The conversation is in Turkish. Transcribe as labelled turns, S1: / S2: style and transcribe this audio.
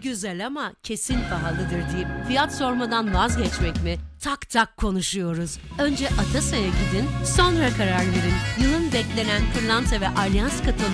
S1: güzel ama kesin pahalıdır deyip fiyat sormadan vazgeçmek mi? Tak tak konuşuyoruz. Önce Atasa'ya gidin, sonra karar verin. Yılın beklenen pırlanta ve alyans kataloğu